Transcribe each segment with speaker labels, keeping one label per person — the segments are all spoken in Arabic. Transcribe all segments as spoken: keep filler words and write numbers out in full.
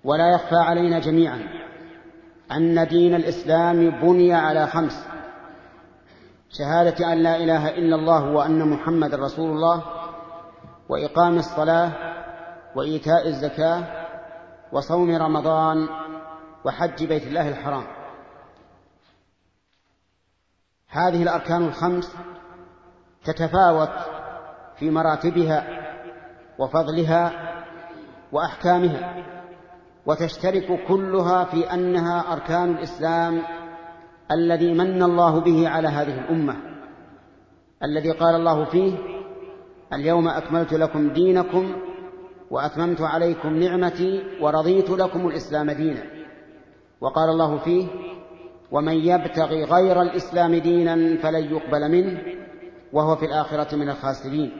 Speaker 1: ولا يخفى علينا جميعا أن دين الإسلام بني على خمس: شهادة أن لا إله إلا الله وأن محمد رسول الله، وإقام الصلاة، وإيتاء الزكاة، وصوم رمضان، وحج بيت الله الحرام. هذه الأركان الخمس تتفاوت في مراتبها وفضلها وأحكامها، وتشترك كلها في أنها أركان الإسلام الذي من الله به على هذه الأمة، الذي قال الله فيه: اليوم أكملت لكم دينكم وأتممت عليكم نعمتي ورضيت لكم الإسلام دينا. وقال الله فيه: ومن يبتغي غير الإسلام دينا فلن يقبل منه وهو في الآخرة من الخاسرين.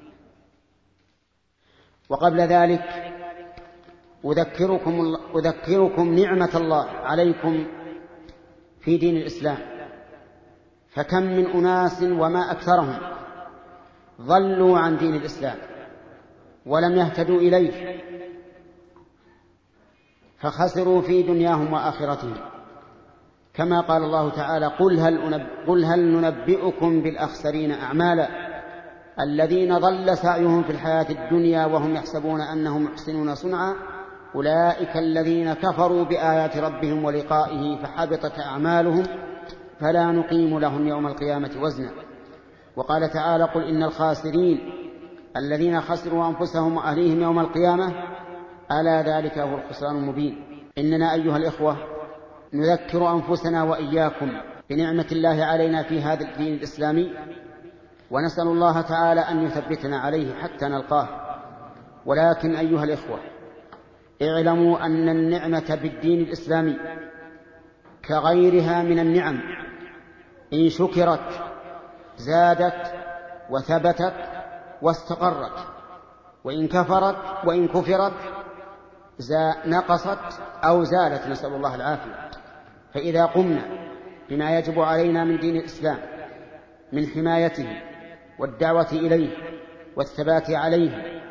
Speaker 1: وقبل ذلك أذكركم, أذكركم نعمة الله عليكم في دين الإسلام، فكم من أناس وما أكثرهم ضلوا عن دين الإسلام ولم يهتدوا إليه، فخسروا في دنياهم وآخرتهم، كما قال الله تعالى: قل هل, أنب... قل هل ننبئكم بالأخسرين أعمالا الذين ضل سعيهم في الحياة الدنيا وهم يحسبون أنهم محسنون صنعا أولئك الذين كفروا بآيات ربهم ولقائه فحبطت أعمالهم فلا نقيم لهم يوم القيامة وزنا. وقال تعالى: قل إن الخاسرين الذين خسروا أنفسهم وأهليهم يوم القيامة ألا ذلك هو الخسران المبين. إننا أيها الإخوة نذكر أنفسنا وإياكم بنعمة الله علينا في هذا الدين الإسلامي، ونسأل الله تعالى أن يثبتنا عليه حتى نلقاه. ولكن أيها الإخوة اعلموا أن النعمة بالدين الإسلامي كغيرها من النعم إن شكرت زادت وثبتت واستقرت، وإن كفرت وإن كفرت نقصت أو زالت، نسأل الله العافية. فإذا قمنا بما يجب علينا من دين الإسلام من حمايته والدعوة إليه والثبات عليه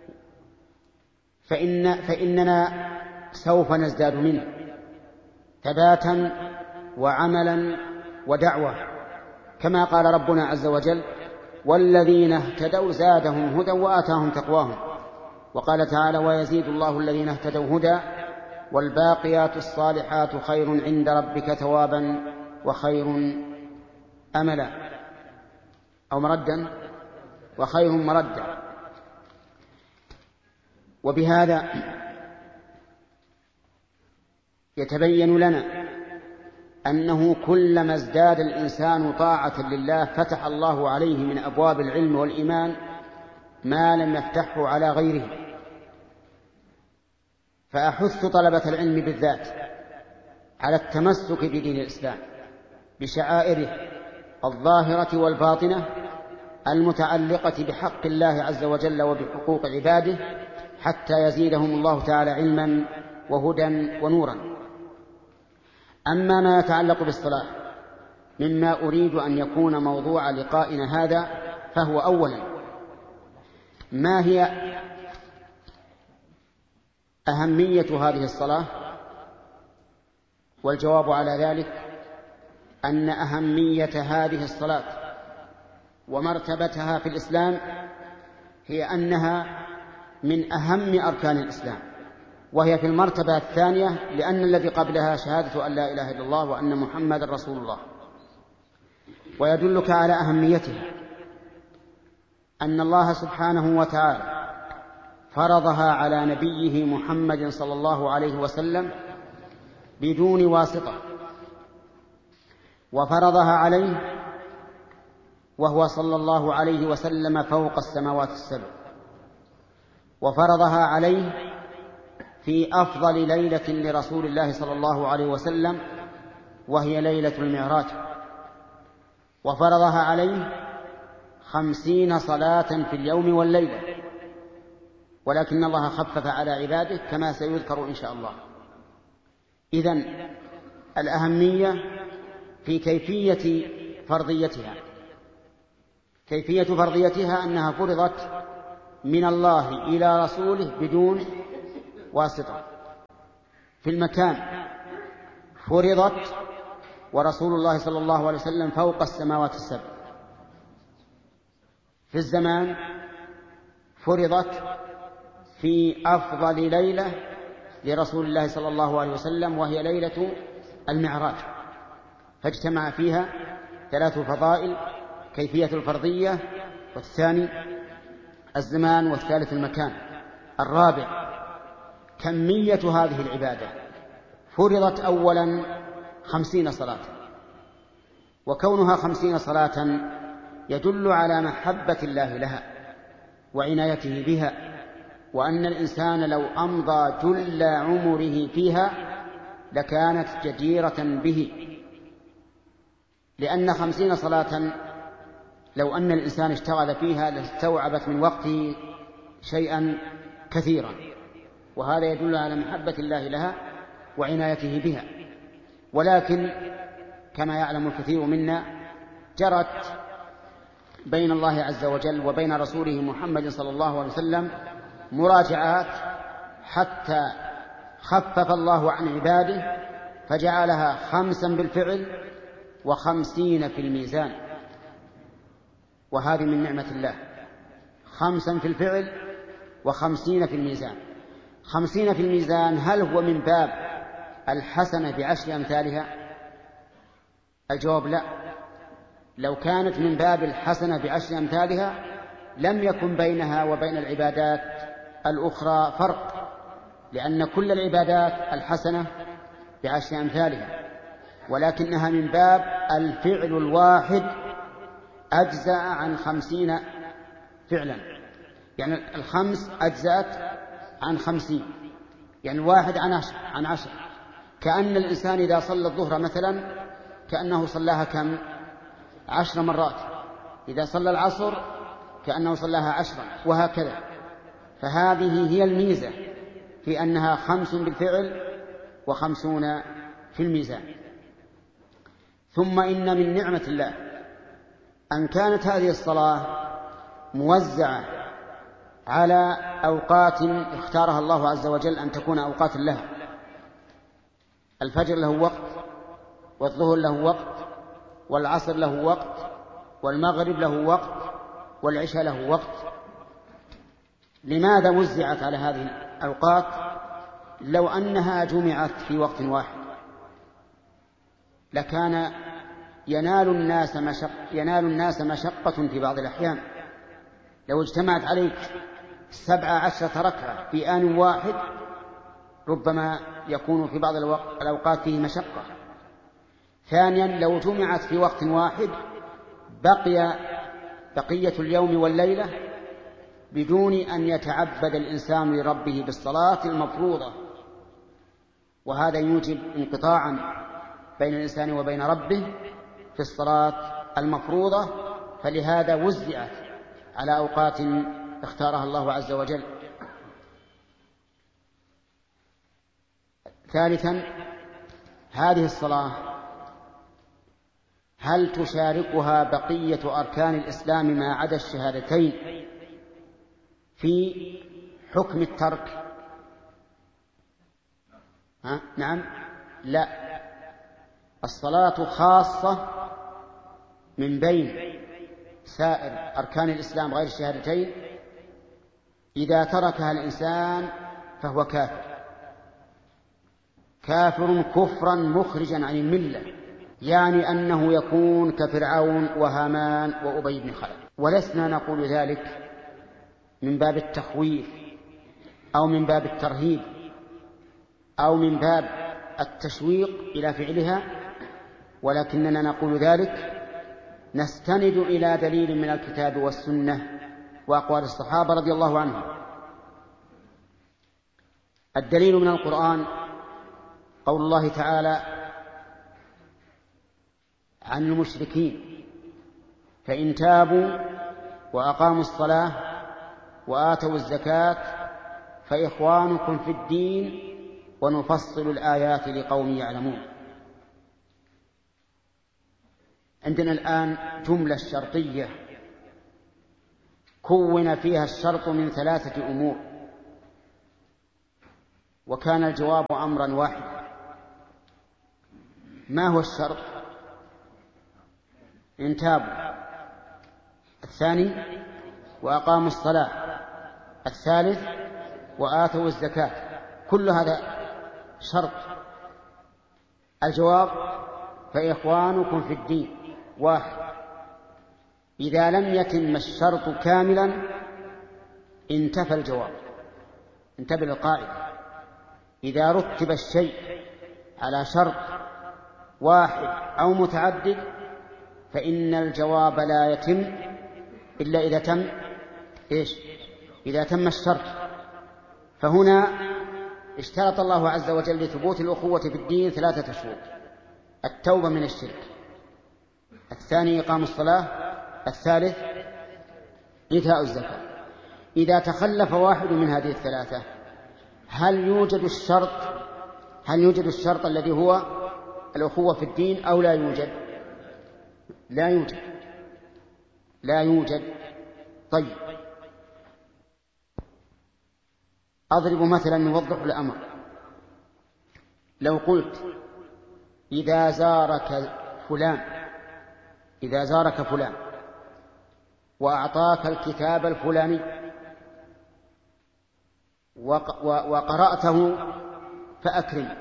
Speaker 1: فإن فإننا سوف نزداد منه ثباتا وعملا ودعوة، كما قال ربنا عز وجل: والذين اهتدوا زادهم هدى وآتاهم تقواهم. وقال تعالى: ويزيد الله الذين اهتدوا هدى والباقيات الصالحات خير عند ربك ثوابا وخير أملا أو مردا وخير مردا. وبهذا يتبين لنا أنه كلما ازداد الإنسان طاعة لله فتح الله عليه من أبواب العلم والإيمان ما لم يفتحه على غيره. فأحث طلبة العلم بالذات على التمسك بدين الإسلام بشعائره الظاهرة والباطنة المتعلقة بحق الله عز وجل وبحقوق عباده، حتى يزيدهم الله تعالى علما وهدى ونورا. أما ما يتعلق بالصلاة مما أريد أن يكون موضوع لقائنا هذا، فهو أولا: ما هي أهمية هذه الصلاة؟ والجواب على ذلك أن أهمية هذه الصلاة ومرتبتها في الإسلام هي أنها من أهم أركان الإسلام، وهي في المرتبة الثانية، لأن الذي قبلها شهادة أن لا إله إلا الله وأن محمد رسول الله. ويدلك على أهميتها أن الله سبحانه وتعالى فرضها على نبيه محمد صلى الله عليه وسلم بدون واسطة، وفرضها عليه وهو صلى الله عليه وسلم فوق السماوات السبع، وفرضها عليه في أفضل ليلة لرسول الله صلى الله عليه وسلم وهي ليلة المعراج، وفرضها عليه خمسين صلاة في اليوم والليلة، ولكن الله خفف على عباده كما سيذكر إن شاء الله. إذن الأهمية في كيفية فرضيتها. كيفية فرضيتها أنها فرضت من الله إلى رسوله بدون واسطة، في المكان فرضت ورسول الله صلى الله عليه وسلم فوق السماوات السبع. في الزمان فرضت في أفضل ليلة لرسول الله صلى الله عليه وسلم، وهي ليلة المعراج، فاجتمع فيها ثلاث فضائل: كيفية الفرضية، والثاني الزمان، والثالث المكان. الرابع كمية هذه العبادة. فرضت أولا خمسين صلاة، وكونها خمسين صلاة يدل على محبة الله لها وعنايته بها، وأن الإنسان لو أمضى جل عمره فيها لكانت جديرة به، لأن خمسين صلاة لو أن الإنسان اشتغل فيها لاستوعبت من وقته شيئا كثيرا، وهذا يدل على محبة الله لها وعنايته بها. ولكن كما يعلم الكثير منا جرت بين الله عز وجل وبين رسوله محمد صلى الله عليه وسلم مراجعات حتى خفف الله عن عباده فجعلها خمسا بالفعل وخمسين في الميزان، وهذه من نعمة الله. خمسا في الفعل وخمسين في الميزان. خمسين في الميزان هل هو من باب الحسنة بعشر أمثالها؟ الجواب لا. لو كانت من باب الحسنة بعشر أمثالها لم يكن بينها وبين العبادات الأخرى فرق، لأن كل العبادات الحسنة بعشر أمثالها، ولكنها من باب الفعل الواحد أجزأ عن خمسين فعلا، يعني الخمس أجزأت عن خمسين، يعني الواحد عن عشر, عن عشر. كأن الإنسان إذا صلى الظهر مثلا كأنه صلاها كم؟ عشر مرات. إذا صلى العصر كأنه صلاها عشرا، وهكذا. فهذه هي الميزة في أنها خمس بالفعل وخمسون في الميزان. ثم إن من نعمة الله أن كانت هذه الصلاة موزعة على أوقات اختارها الله عز وجل أن تكون أوقات لها. الفجر له وقت، والظهر له وقت، والعصر له وقت، والمغرب له وقت، والعشاء له وقت. لماذا وزعت على هذه الأوقات؟ لو أنها جمعت في وقت واحد لكان ينال الناس مشق ينال الناس مشقة في بعض الأحيان. لو اجتمعت عليك سبع عشرة ركعة في آن واحد ربما يكون في بعض الأوقات فيه مشقة. ثانيا لو جمعت في وقت واحد بقي بقية اليوم والليلة بدون أن يتعبد الإنسان لربه بالصلاة المفروضة، وهذا يوجب انقطاعا بين الإنسان وبين ربه في الصلاة المفروضة، فلهذا وزعت على أوقات اختارها الله عز وجل. ثالثا هذه الصلاة هل تشاركها بقية أركان الإسلام ما عدا الشهادتين في حكم الترك؟ ها؟ نعم، لا. الصلاة خاصة من بين سائر أركان الإسلام غير الشهادتين. إذا تركها الإنسان فهو كافر، كافر كفرا مخرجا عن الملة، يعني أنه يكون كفرعون وهامان وأبي بن خلف. ولسنا نقول ذلك من باب التخويف أو من باب الترهيب أو من باب التشويق إلى فعلها، ولكننا نقول ذلك نستند إلى دليل من الكتاب والسنة وأقوال الصحابة رضي الله عنهم. الدليل من القرآن قول الله تعالى عن المشركين: فإن تابوا وأقاموا الصلاة وآتوا الزكاة فإخوانكم في الدين ونفصل الآيات لقوم يعلمون. عندنا الآن جملة شرطية كون فيها الشرط من ثلاثة أمور: وكان الجواب أمرا واحدا. ما هو الشرط؟ إن تابوا. الثاني وأقاموا الصلاة. الثالث وآتوا الزكاة. كل هذا شرط. الجواب فإخوانكم في الدين واحد. إذا لم يتم الشرط كاملا انتفى الجواب. انتبه للقاعدة: إذا رتب الشيء على شرط واحد أو متعدد فإن الجواب لا يتم إلا إذا تم إيش؟ إذا تم الشرط. فهنا اشترط الله عز وجل لثبوت الأخوة في الدين ثلاثة شروط: التوبة من الشرك، الثاني إقام الصلاة، الثالث إيتاء الزكاة. إذا تخلف واحد من هذه الثلاثة هل يوجد الشرط هل يوجد الشرط الذي هو الأخوة في الدين أو لا يوجد؟ لا يوجد لا يوجد طيب، أضرب مثلا يوضح الأمر. لو قلت إذا زارك فلان إذا زارك فلان وأعطاك الكتاب الفلاني وقرأته فأكرم،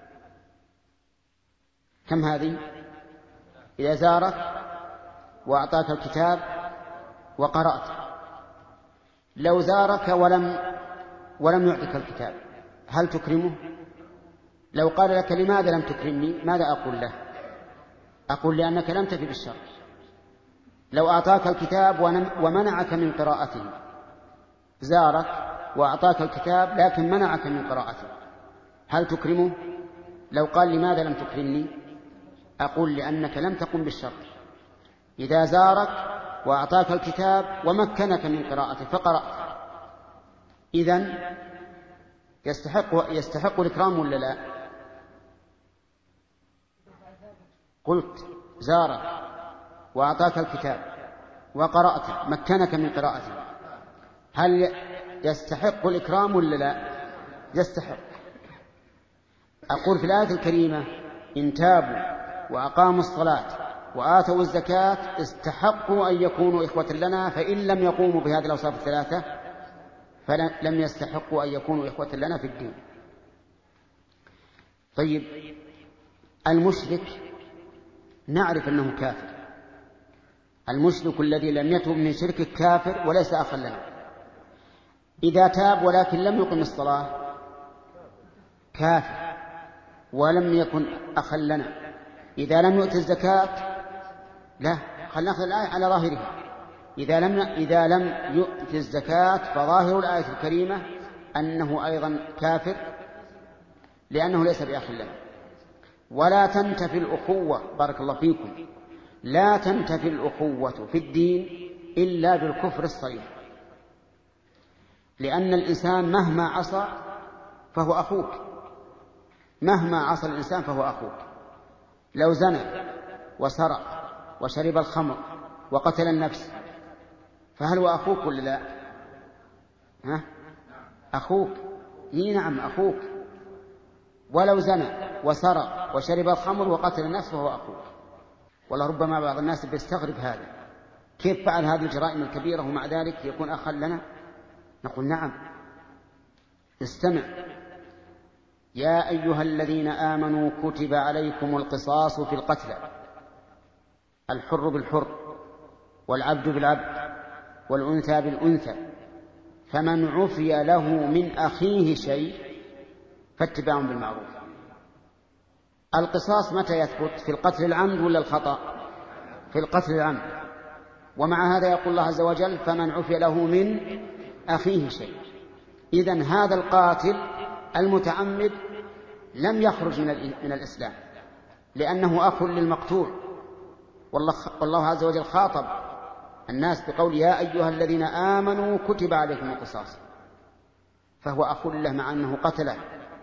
Speaker 1: كم هذه؟ إذا زارك وأعطاك الكتاب وقرأته. لو زارك ولم ولم يعطك الكتاب هل تكرمه؟ لو قال لك لماذا لم تكرمني ماذا أقول له؟ أقول لأنك لم تفي بالشرط. لو أعطاك الكتاب ومنعك من قراءته، زارك وأعطاك الكتاب لكن منعك من قراءته، هل تكرمه؟ لو قال لماذا لم تكرمني أقول لأنك لم تقم بالشرط. إذا زارك وأعطاك الكتاب ومكنك من قراءته فقرأت، إذن يستحق يستحق الإكرام ولا لا؟ قلت زارك وأعطاك الكتاب وقرأته مكنك من قراءته، هل يستحق الإكرام ولا لا؟ يستحق. أقول في الآية الكريمة إن تابوا وأقاموا الصلاة وآتوا الزكاة استحقوا أن يكونوا إخوة لنا، فإن لم يقوموا بهذه الأوصاف الثلاثة فلم يستحقوا أن يكونوا إخوة لنا في الدين. طيب، المشرك نعرف أنه كافر. المشرك الذي لم يتب من شركه كافر وليس أخا لنا. إذا تاب ولكن لم يقم الصلاة كافر ولم يكن أخا لنا. إذا لم يؤت الزكاة لا، خلنا نأخذ الآية على ظاهرها. إذا لم إذا لم يؤت الزكاة فظاهر الآية الكريمة أنه أيضا كافر لأنه ليس بأخ لنا. ولا تنتفي الأخوة، بارك الله فيكم، لا تنتفي الأخوة في الدين إلا بالكفر الصريح، لأن الإنسان مهما عصى فهو أخوك. مهما عصى الإنسان فهو أخوك. لو زنى وسرق وشرب الخمر وقتل النفس فهل هو أخوك ولا لا؟ ها؟ أخوك. إيه نعم أخوك. ولو زنى وسرق وشرب الخمر وقتل النفس فهو أخوك. والله ربما بعض الناس بيستغرب هذا، كيف فعل هذه الجرائم الكبيرة ومع ذلك يكون أخا لنا؟ نقول نعم، استمع: يا أيها الذين آمنوا كتب عليكم القصاص في القتلى، الحر بالحر والعبد بالعبد والأنثى بالأنثى، فمن عفي له من أخيه شيء فاتباع بالمعروف. القصاص متى يثبت؟ في القتل العمد ولا الخطأ؟ في القتل العمد. ومع هذا يقول الله عز وجل فمن عفي له من أخيه شيء. إذن هذا القاتل المتعمد لم يخرج من الإسلام لأنه أخ للمقتول، والله عز وجل خاطب الناس بقول يا أيها الذين آمنوا كتب عليكم القصاص، فهو أخ له مع أنه قتله.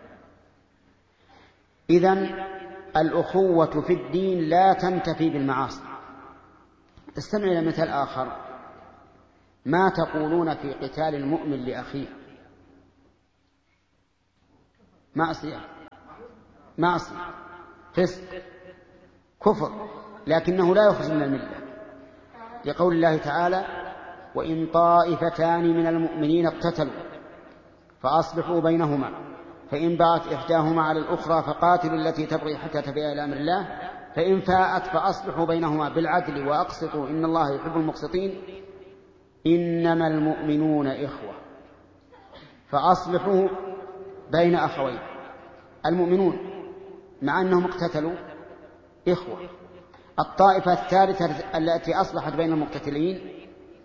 Speaker 1: إذن الأخوة في الدين لا تنتفي بالمعاصي. استمع إلى مثال آخر: ما تقولون في قتال المؤمن لأخيه؟ معصية معصية فسق كفر، لكنه لا يخرج من الملة، لقول الله تعالى: وإن طائفتان من المؤمنين اقتتلوا فأصلحوا بينهما فإن بغت إحداهما على الأخرى فقاتلوا التي تبغي حتى تفيء إلى أمر الله فإن فاءت فأصلحوا بينهما بالعدل وأقسطوا إن الله يحب المقسطين إنما المؤمنون إخوة. فأصلحوا بين أخوين. المؤمنون مع أنهم اقتتلوا إخوة. الطائفة الثالثة التي أصلحت بين المقتتلين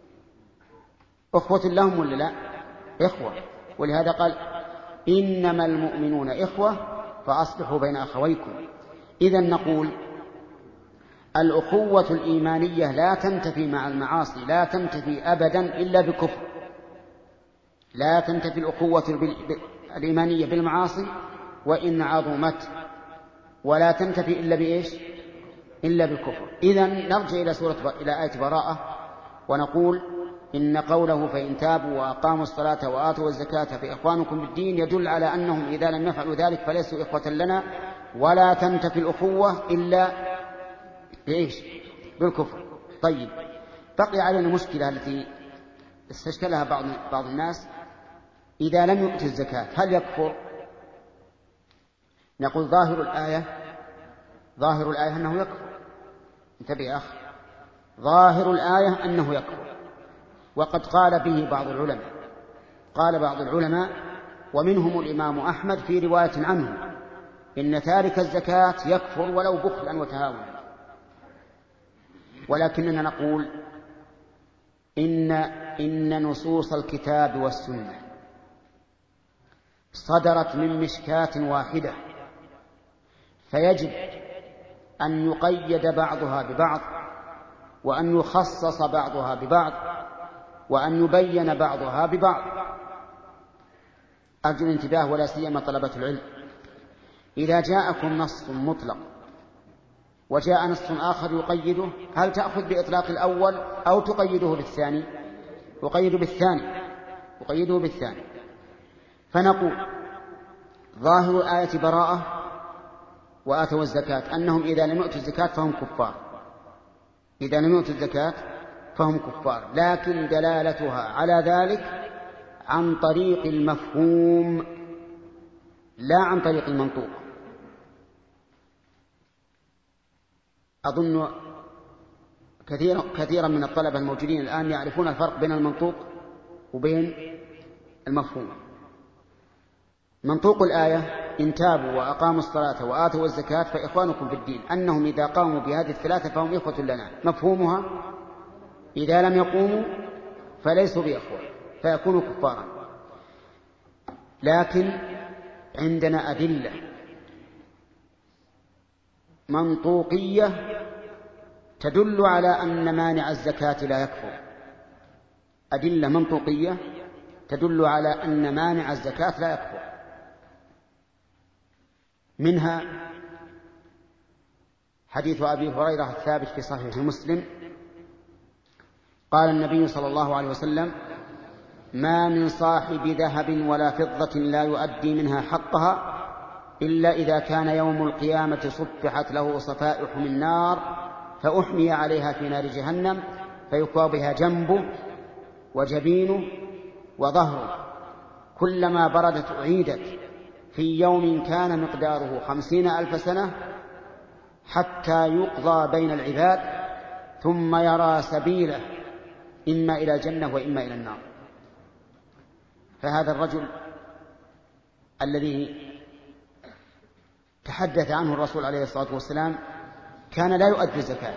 Speaker 1: أخوة لهم ولا لا؟ إخوة. ولهذا قال: إنما المؤمنون إخوة فأصلحوا بين أخويكم. إذن نقول الأخوة الإيمانية لا تنتفي مع المعاصي، لا تنتفي أبدا إلا بكفر. لا تنتفي الأخوة الإيمانية بالمعاصي وإن عظمت، ولا تنتفي إلا بإيش؟ إلا بالكفر. إذن نرجع إلى سورة إلى آية براءة ونقول: إن قوله فإن تابوا وأقاموا الصلاة وآتوا الزكاة فإخوانكم بالدين يدل على أنهم إذا لم يفعلوا ذلك فليسوا إخوة لنا، ولا تنتفي الأخوة إلا بإيش؟ بالكفر. طيب، بقي علينا مشكلة التي استشكلها بعض بعض الناس: إذا لم يؤتي الزكاة هل يكفر؟ نقول ظاهر الآية ظاهر الآية أنه يكفر. انتبه يا أخي، ظاهر الآية أنه يكفر، وقد قال به بعض العلماء. قال بعض العلماء ومنهم الإمام أحمد في رواية عنه: إن تارك الزكاة يكفر ولو بخلا وتهاونا. ولكننا نقول إن إن نصوص الكتاب والسنة صدرت من مشكاة واحدة، فيجب أن يقيد بعضها ببعض، وأن يخصص بعضها ببعض، وأن يبين بعضها ببعض. أرجو الانتباه ولا سيما طلبة العلم. إذا جاءكم نص مطلق وجاء نص آخر يقيده، هل تأخذ بإطلاق الأول أو تقيده بالثاني؟ يقيد بالثاني يقيده بالثاني فنقول ظاهر الآية براءة وآتوا الزكاة، أنهم إذا لم يؤتوا الزكاة فهم كفار. إذا لم يؤتوا الزكاة فهم كفار، لكن دلالتها على ذلك عن طريق المفهوم لا عن طريق المنطوق. أظن كثيرا كثيرا من الطلبة الموجودين الآن يعرفون الفرق بين المنطوق وبين المفهوم. منطوق الآية: إن تابوا وأقاموا الصلاة وآتوا الزكاة فإخوانكم في الدين، أنهم إذا قاموا بهذه الثلاثة فهم إخوة لنا. مفهومها: إذا لم يقوموا فليسوا بإخوة فيكونوا كفارا. لكن عندنا أدلة منطوقية تدل على أن مانع الزكاة لا يكفر. أدلة منطوقية تدل على أن مانع الزكاة لا يكفر. منها حديث أبي هريرة الثابت في صحيح مسلم: قال النبي صلى الله عليه وسلم: ما من صاحب ذهب ولا فضة لا يؤدي منها حقها إلا إذا كان يوم القيامة صفحت له صفائح من نار فأحمي عليها في نار جهنم فيكوى بها جنبه وجبينه وظهره، كلما بردت أعيدت في يوم كان مقداره خمسين ألف سنة حتى يقضى بين العباد ثم يرى سبيله إما إلى الجنة وإما إلى النار. فهذا الرجل الذي تحدث عنه الرسول عليه الصلاة والسلام كان لا يؤدي الزكاة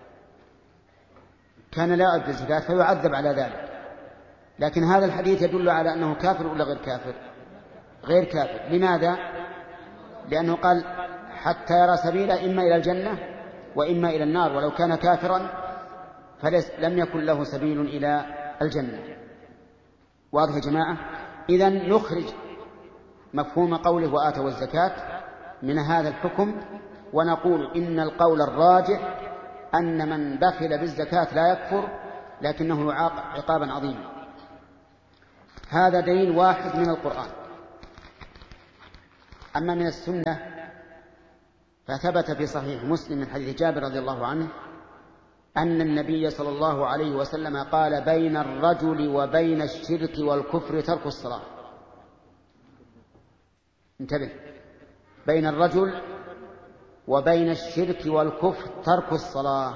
Speaker 1: كان لا يؤدي الزكاة فيعذب على ذلك. لكن هذا الحديث يدل على أنه كافر ولا غير كافر؟ غير كافر. لماذا؟ لأنه قال حتى يرى سبيله إما إلى الجنة وإما إلى النار، ولو كان كافرا فلم يكن له سبيل إلى الجنة. واضح يا جماعة؟ إذن نخرج مفهوم قوله وآتوا الزكاة من هذا الحكم، ونقول إن القول الراجح أن من بخل بالزكاة لا يكفر، لكنه يعاقب عقابا عظيما. هذا دليل واحد من القرآن. أما من السنة فثبت في صحيح مسلم من حديث جابر رضي الله عنه أن النبي صلى الله عليه وسلم قال: بين الرجل وبين الشرك والكفر ترك الصلاة. انتبه، بين الرجل وبين الشرك والكفر ترك الصلاة.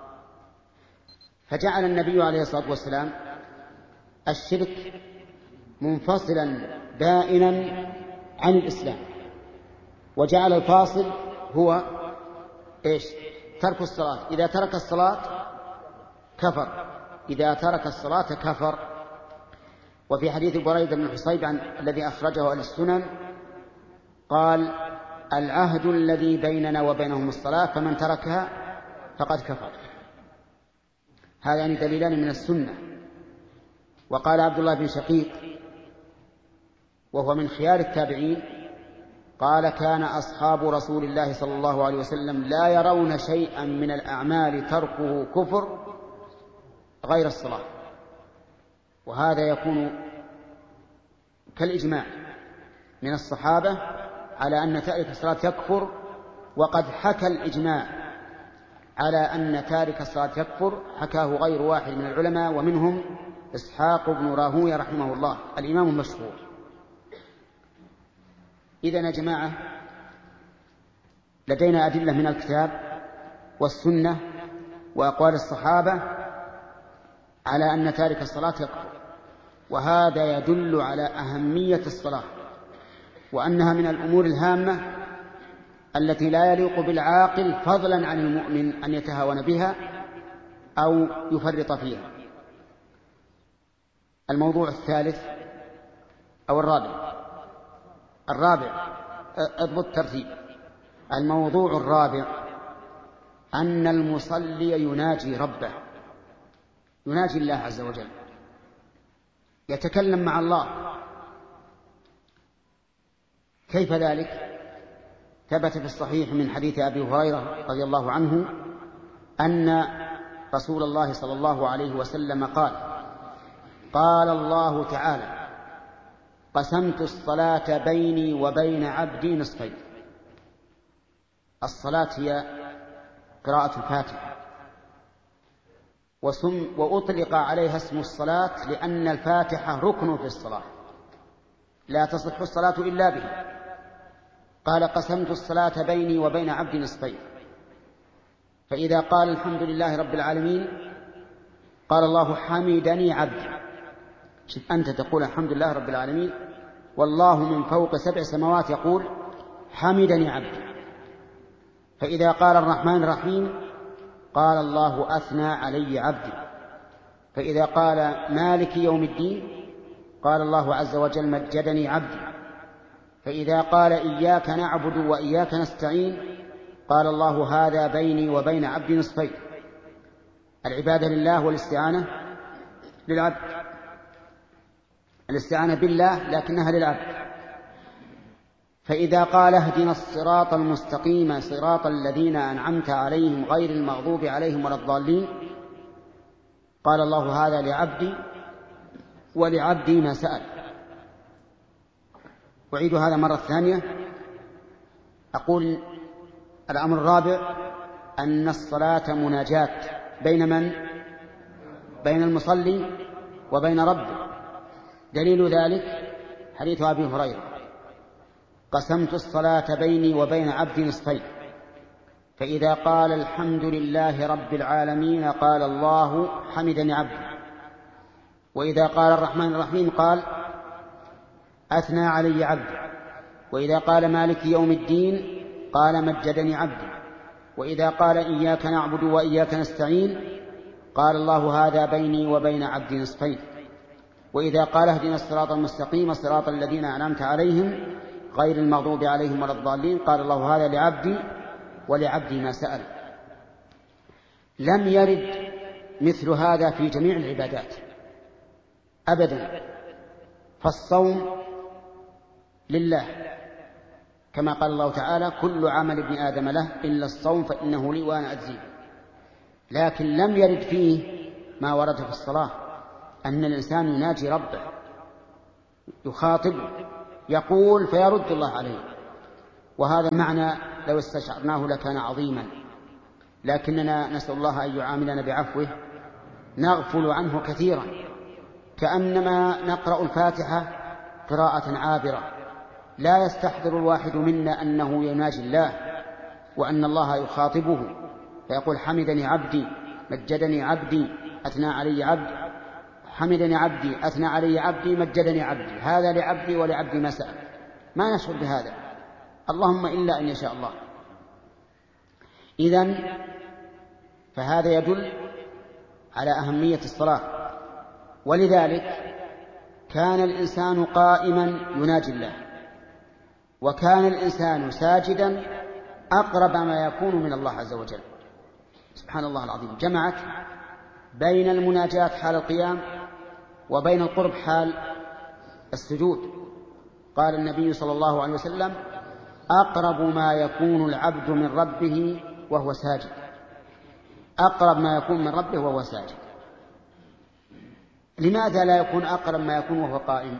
Speaker 1: فجعل النبي عليه الصلاة والسلام الشرك منفصلا بائنا عن الإسلام، وجعل الفاصل هو إيش؟ ترك الصلاة. إذا ترك الصلاة كفر، إذا ترك الصلاة كفر. وفي حديث بريدة بن الحصيب عن الذي أخرجه أهل السنن قال: العهد الذي بيننا وبينهم الصلاة، فمن تركها فقد كفر. هذا يعني دليلان من السنة. وقال عبد الله بن شقيق وهو من خيار التابعين قال: كان أصحاب رسول الله صلى الله عليه وسلم لا يرون شيئا من الأعمال تركه كفر غير الصلاة. وهذا يكون كالإجماع من الصحابة على أن تارك الصلاة يكفر، وقد حكى الإجماع على أن تارك الصلاة يكفر حكاه غير واحد من العلماء، ومنهم إسحاق بن راهويه رحمه الله الإمام المشهور. إذن يا جماعة لدينا أدلة من الكتاب والسنة وأقوال الصحابة على أن تارك الصلاة يكفر، وهذا يدل على أهمية الصلاة، وأنها من الأمور الهامة التي لا يليق بالعاقل فضلا عن المؤمن أن يتهاون بها أو يفرط فيها. الموضوع الثالث أو الرابع الرابع اضبط ترتيب. الموضوع الرابع أن المصلي يناجي ربه، يناجي الله عز وجل، يتكلم مع الله. كيف ذلك؟ ثبت في الصحيح من حديث أبي هريرة رضي الله عنه أن رسول الله صلى الله عليه وسلم قال: قال الله تعالى: قسمت الصلاة بيني وبين عبدي نصفين. الصلاة هي قراءة الفاتحة، وسم وأطلق عليها اسم الصلاة لأن الفاتحة ركن في الصلاة لا تصح الصلاة إلا بها. قال: قسمت الصلاة بيني وبين عبدي نصفين. فإذا قال الحمد لله رب العالمين قال الله: حمدني عبدي. شوف، أنت تقول الحمد لله رب العالمين، والله من فوق سبع سماوات يقول: حمدني عبدي. فإذا قال الرحمن الرحيم قال الله: أثنى علي عبدي. فإذا قال مالك يوم الدين قال الله عز وجل: مجدني عبدي. فإذا قال إياك نعبد وإياك نستعين قال الله: هذا بيني وبين عبدي نصفين. العبادة لله والاستعانة للعبد، الاستعانة بالله لكنها للعبد. فإذا قال اهدنا الصراط المستقيم صراط الذين أنعمت عليهم غير المغضوب عليهم ولا الضالين قال الله: هذا لعبدي ولعبدي ما سأل. أعيد هذا مرة ثانية. أقول: الأمر الرابع أن الصلاة مناجاة بين من؟ بين المصلي وبين ربه. دليل ذلك حديث أبي هريرة: قسمت الصلاة بيني وبين عبدي نصفين، فإذا قال الحمد لله رب العالمين قال الله: حمدني عبدي. وإذا قال الرحمن الرحيم قال: أثنى علي عبدي. وإذا قال مالك يوم الدين قال: مجدني عبدي. وإذا قال إياك نعبد وإياك نستعين قال الله: هذا بيني وبين عبدي نصفين. وإذا قال اهدنا الصراط المستقيم صراط الذين أنعمت عليهم غير المغضوب عليهم ولا الضالين قال الله: هذا لعبدي ولعبدي ما سأل. لم يرد مثل هذا في جميع العبادات أبدا. فالصوم لله كما قال الله تعالى: كل عمل ابن آدم له إلا الصوم فإنه لي وأنا أجزيه. لكن لم يرد فيه ما ورد في الصلاة، أن الإنسان يناجي ربه، يخاطب، يقول فيرد الله عليه. وهذا المعنى لو استشعرناه لكان عظيما، لكننا نسأل الله أن يعاملنا بعفوه نغفل عنه كثيرا، كأنما نقرأ الفاتحة قراءة عابرة، لا يستحضر الواحد منا أنه يناجي الله وأن الله يخاطبه فيقول حمدني عبدي مجدني عبدي أثنى علي عبدي، حمدني عبدي أثنى علي عبدي مجدني عبدي، هذا لعبدي ولعبدي ما سأل. ما نشعر بهذا، اللهم إلا أن يشاء الله. إذن فهذا يدل على أهمية الصلاة، ولذلك كان الإنسان قائما يناجي الله، وكان الإنسان ساجدا أقرب ما يكون من الله عز وجل. سبحان الله العظيم، جمعت بين المناجاة حال القيام وبين القرب حال السجود. قال النبي صلى الله عليه وسلم أقرب ما يكون العبد من ربه وهو ساجد، أقرب ما يكون من ربه وهو ساجد. لماذا لا يكون أقرب ما يكون وهو قائم؟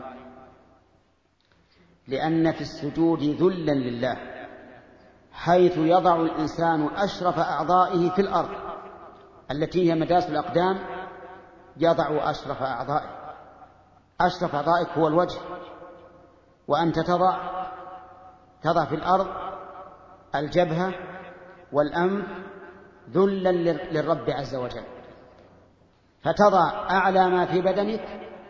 Speaker 1: لأن في السجود ذلا لله، حيث يضع الإنسان أشرف أعضائه في الأرض التي هي مداس الأقدام، يضع أشرف أعضائه. أشرف أعضائك هو الوجه، وأنت تضع تضع في الأرض الجبهة والأنف ذلا للرب عز وجل، فتضع أعلى ما في بدنك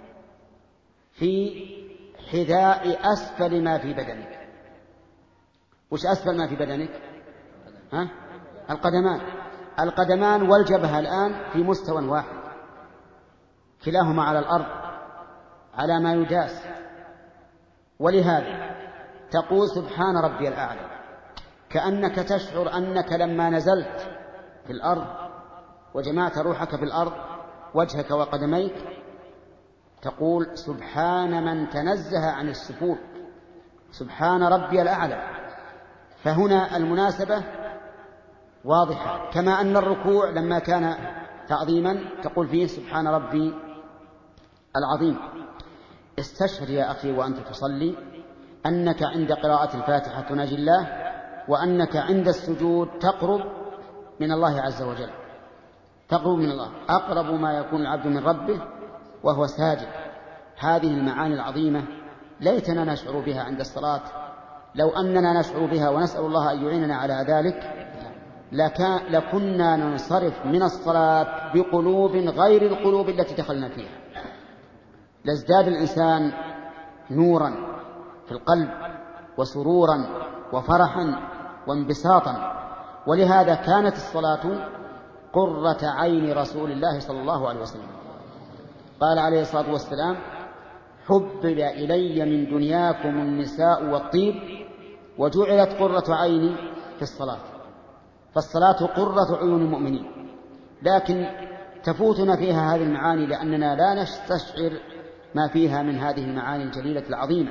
Speaker 1: في حذاء أسفل ما في بدنك. وش أسفل ما في بدنك؟ ها؟ القدمان. القدمان والجبهة الآن في مستوى واحد، كلاهما على الأرض على ما يداس. ولهذا تقول سبحان ربي الأعلى، كأنك تشعر أنك لما نزلت في الأرض وجمعت روحك في الأرض وجهك وقدميك تقول سبحان من تنزه عن السفول، سبحان ربي الأعلى. فهنا المناسبة واضحة، كما أن الركوع لما كان تعظيما تقول فيه سبحان ربي العظيم. استشعر يا أخي وأنت تصلي أنك عند قراءة الفاتحة تناجي الله، وأنك عند السجود تقرب من الله عز وجل، تقرب من الله، أقرب ما يكون العبد من ربه وهو ساجد. هذه المعاني العظيمة ليتنا نشعر بها عند الصلاة. لو أننا نشعر بها ونسأل الله أن يعيننا على ذلك لكنا ننصرف من الصلاة بقلوب غير القلوب التي دخلنا فيها، لازداد الإنسان نورا في القلب وسرورا وفرحا وانبساطا. ولهذا كانت الصلاة قرة عين رسول الله صلى الله عليه وسلم. قال عليه الصلاة والسلام حبب إلي من دنياكم النساء والطيب وجعلت قرة عيني في الصلاة. فالصلاة قرة عيون المؤمنين، لكن تفوتنا فيها هذه المعاني لأننا لا نستشعر ما فيها من هذه المعاني الجليلة العظيمة.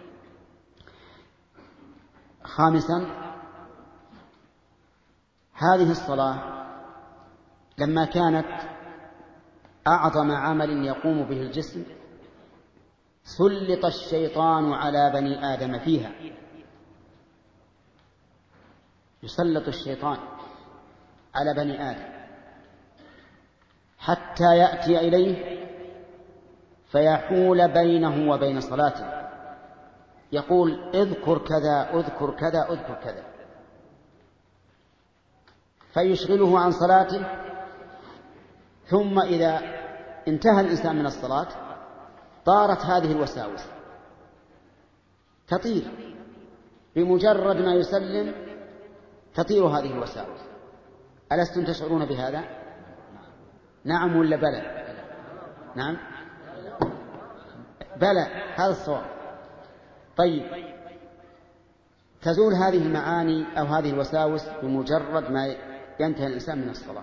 Speaker 1: خامسا، هذه الصلاة لما كانت أعظم عمل يقوم به الجسم سلط الشيطان على بني آدم فيها. يسلط الشيطان على بني آدم حتى يأتي إليه فيحول بينه وبين صلاته، يقول اذكر كذا اذكر كذا اذكر كذا، فيشغله عن صلاته. ثم إذا انتهى الإنسان من الصلاة طارت هذه الوساوس، تطير بمجرد ما يسلم، تطير هذه الوساوس. ألستم تشعرون بهذا؟ نعم ولا بلى؟ نعم بلى، هذا الصواب. طيب، تزول هذه المعاني أو هذه الوساوس بمجرد ما ينتهي الإنسان من الصلاة،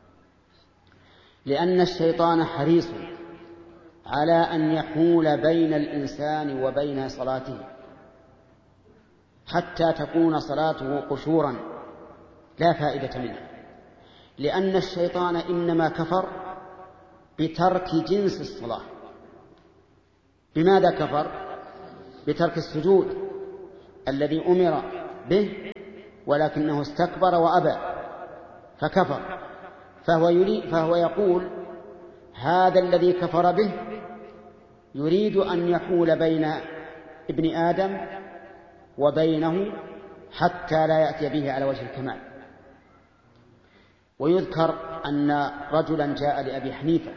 Speaker 1: لأن الشيطان حريص على أن يحول بين الإنسان وبين صلاته حتى تكون صلاته قشورا لا فائدة منها، لأن الشيطان إنما كفر بترك جنس الصلاة. بماذا كفر؟ بترك السجود الذي أمر به ولكنه استكبر وأبى فكفر، فهو, يريد فهو يقول هذا الذي كفر به يريد أن يحول بين ابن آدم وبينه حتى لا يأتي به على وجه الكمال. ويذكر أن رجلا جاء لأبي حنيفة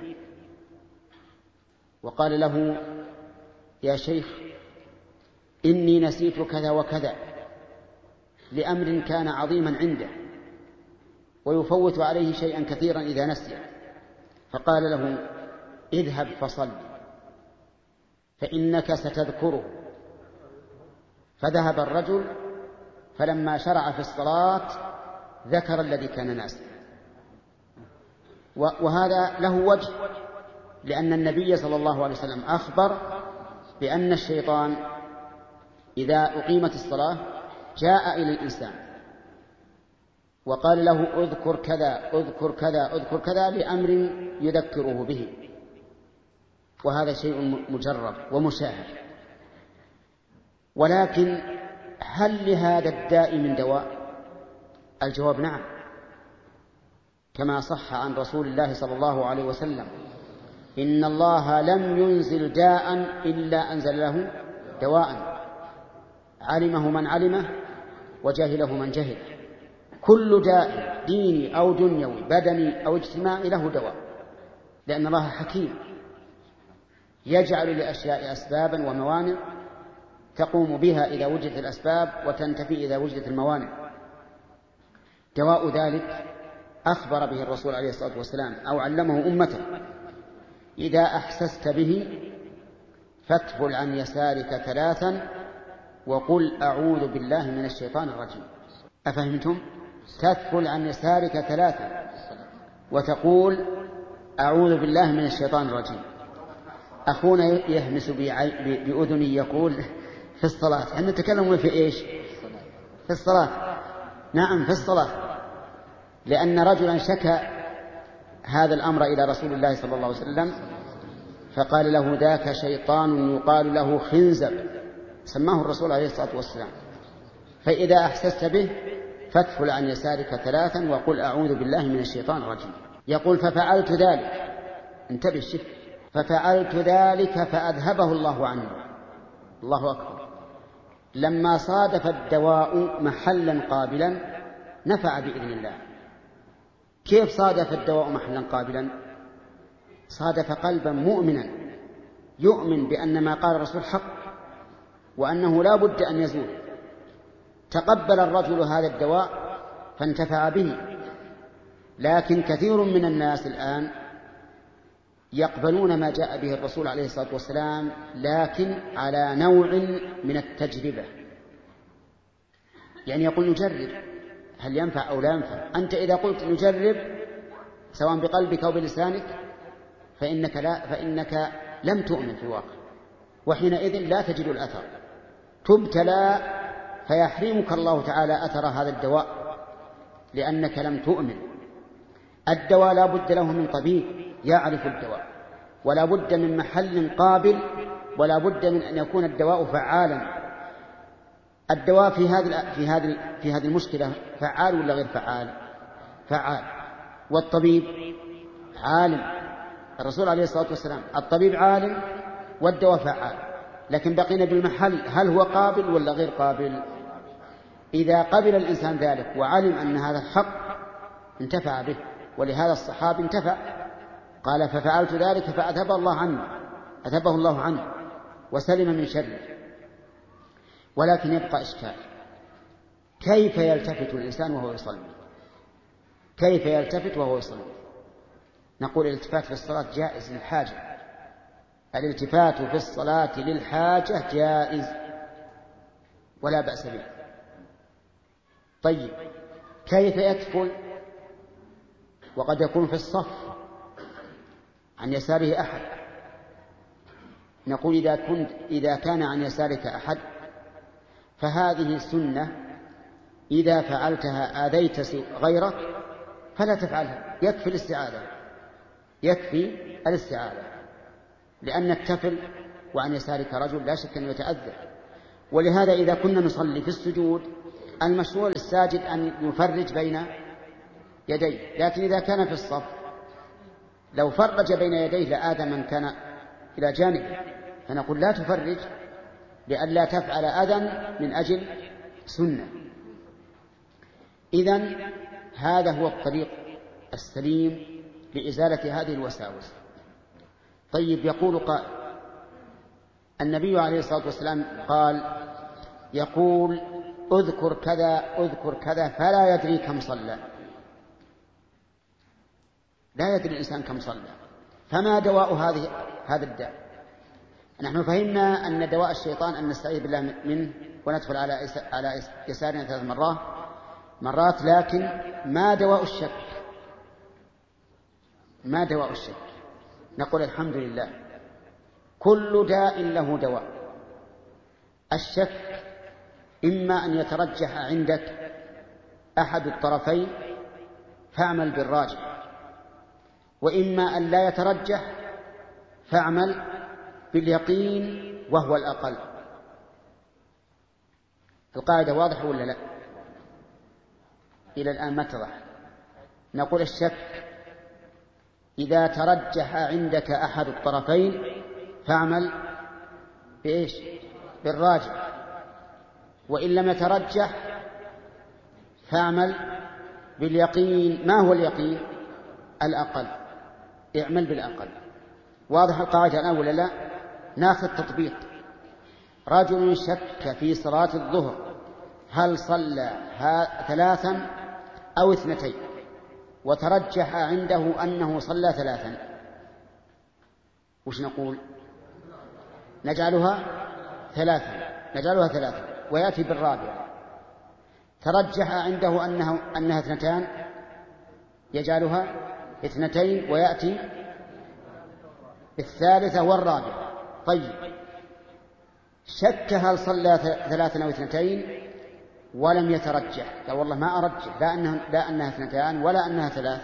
Speaker 1: وقال له يا شيخ إني نسيت كذا وكذا لأمر كان عظيما عنده ويفوت عليه شيئا كثيرا إذا نسي، فقال له اذهب فصل فإنك ستذكره. فذهب الرجل فلما شرع في الصلاة ذكر الذي كان ناسيا. وهذا له وجه، لأن النبي صلى الله عليه وسلم أخبر بأن الشيطان إذا أقيمت الصلاة جاء إلى الإنسان وقال له اذكر كذا اذكر كذا اذكر كذا لأمر يذكره به، وهذا شيء مجرب ومشاهد. ولكن هل لهذا الداء من دواء؟ الجواب نعم، كما صح عن رسول الله صلى الله عليه وسلم إن الله لم ينزل داء إلا أنزل له دواء علمه من علمه وجهله من جهل. كل داء ديني أو دنيوي بدني أو اجتماعي له دواء، لأن الله حكيم يجعل لأشياء أسبابا وموانع تقوم بها إذا وجدت الأسباب وتنتفي إذا وجدت الموانع. دواء ذلك أخبر به الرسول عليه الصلاة والسلام أو علمه أمته إذا أحسست به فاتفل عن يسارك ثلاثا وقل أعوذ بالله من الشيطان الرجيم. أفهمتم؟ تتفل عن يسارك ثلاثا وتقول أعوذ بالله من الشيطان الرجيم. أخونا يهمس بأذني يقول في الصلاة، احنا نتكلم في إيش؟ في الصلاة. نعم في الصلاة، لأن رجلا شكى هذا الأمر إلى رسول الله صلى الله عليه وسلم فقال له ذاك شيطان يقال له خنزب، سماه الرسول عليه الصلاة والسلام. فإذا أحسست به فاتفل عن يسارك ثلاثا وقل أعوذ بالله من الشيطان الرجيم. يقول ففعلت ذلك، انتبه الشف، ففعلت ذلك فأذهبه الله عني. الله أكبر. لما صادف الدواء محلا قابلا نفع بإذن الله. كيف صادف الدواء محلا قابلا؟ صادف قلبا مؤمنا يؤمن بأن ما قال الرسول حق وأنه لا بد أن يزول. تقبل الرجل هذا الدواء فانتفع به. لكن كثير من الناس الآن يقبلون ما جاء به الرسول عليه الصلاة والسلام لكن على نوع من التجربة، يعني يقول نجرب هل ينفع أو لا ينفع. أنت إذا قلت نجرب سواء بقلبك أو بلسانك فإنك, لا فإنك لم تؤمن في الواقع، وحينئذ لا تجد الأثر، تبتلى فيحرمك الله تعالى أثر هذا الدواء لأنك لم تؤمن. الدواء لا بد له من طبيب يعرف الدواء، ولا بد من محل قابل، ولا بد من أن يكون الدواء فعالا. الدواء في هذه في هذه في هذه المشكلة فعال ولا غير فعال؟ فعال. والطبيب عالم. الرسول عليه الصلاة والسلام الطبيب عالم والدواء فعال، لكن بقينا بالمحل هل هو قابل ولا غير قابل؟ إذا قبل الإنسان ذلك وعلم أن هذا الحق انتفع به، ولهذا الصحابي انتفع. قال ففعلت ذلك فأذهب الله عنه، أذهبه الله عنه وسلم من شره. ولكن يبقى إشكال، كيف يلتفت الإنسان وهو يصلي؟ كيف يلتفت وهو يصلي؟ نقول الالتفات في الصلاة جائز للحاجة. الالتفات في الصلاة للحاجة جائز ولا بأس به. طيب كيف يتفل وقد يكون في الصف عن يساره أحد؟ نقول إذا, كنت إذا كان عن يسارك أحد فهذه سنة إذا فعلتها آذيت غيرك فلا تفعلها، يكفي الاستعاذة، يكفي الاستعاذة، لأن التفل وعن يسارك رجل لا شك أن يتأذى. ولهذا إذا كنا نصلي في السجود المشروع للساجد أن يفرج بين يديه، لكن إذا كان في الصف لو فرج بين يديه لآذى من كان إلى جانبه، فنقول لا تفرج لئلا تفعل أذى من أجل سنة. إذن هذا هو الطريق السليم لإزالة هذه الوساوس. طيب، يقول قائل: النبي عليه الصلاة والسلام قال يقول اذكر كذا اذكر كذا فلا يدري كم صلى. لا يدري الإنسان كم صلى، فما دواء هذه هذا الداء؟ نحن فهمنا أن دواء الشيطان أن نستعيذ بالله منه وندخل على على يسارنا ثلاث مرات مرات لكن ما دواء الشك؟ ما دواء الشك؟ نقول الحمد لله، كل داء له دواء. الشك إما أن يترجح عندك أحد الطرفين فاعمل بالراجح، وإما أن لا يترجح فاعمل باليقين وهو الأقل. القاعدة واضحة ولا لا؟ إلى الآن ما اتضح. نقول الشك إذا ترجح عندك أحد الطرفين فاعمل بإيش؟ بالراجح، وإن لم يترجح فاعمل باليقين. ما هو اليقين؟ الأقل، اعمل بالأقل. واضح القاعدة الآن ولا لا؟ ناخذ تطبيق. رجل شك في صلاة الظهر هل صلى ثلاثا أو اثنتين، وترجح عنده أنه صلى ثلاثا، وش نقول؟ نجعلها ثلاثا نجعلها ثلاثا ويأتي بالرابعة. ترجح عنده أنه أنها اثنتان، يجعلها اثنتين ويأتي بالثالثة والرابعة. طيب، شك هل صلى ثلاثا أو اثنتين ولم يترجح، قال والله ما أرجح، لا أنها, لا أنها اثنتان ولا أنها ثلاث.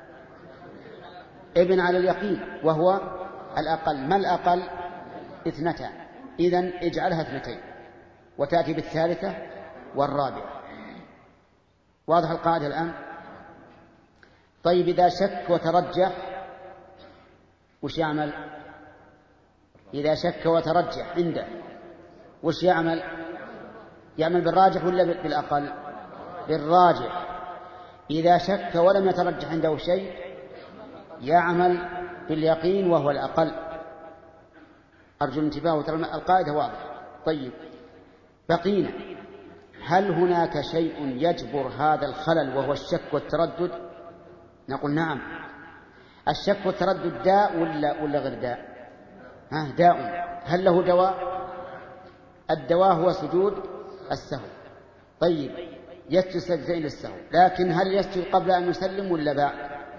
Speaker 1: ابن على اليقين وهو الأقل. ما الأقل؟ اثنتان. إذن اجعلها اثنتين وتأتي بالثالثة والرابعة. واضح القاعدة الآن؟ طيب، إذا شك وترجح وش يعمل؟ إذا شك وترجح عنده وش يعمل؟ يعمل بالراجح ولا بالأقل؟ بالراجح. إذا شك ولم يترجح عنده شيء يعمل باليقين وهو الأقل. أرجو الانتباه وترى القاعدة واضحة. طيب، بقينا، هل هناك شيء يجبر هذا الخلل وهو الشك والتردد؟ نقول نعم. الشك والتردد داء ولا ولا غير داء؟ ها، داء. هل له دواء؟ الدواء هو سجود السهو. طيب، يسجد سجدتين للسهو، لكن هل يسجد قبل أن يسلم ولا بعد؟